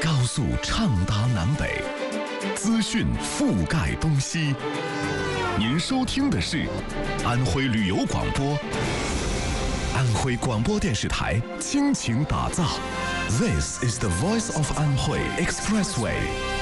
高速畅达南北，资讯覆盖东西。您收听的是安徽旅游广播，安徽广播电视台倾情打造。This is the voice of Anhui Expressway.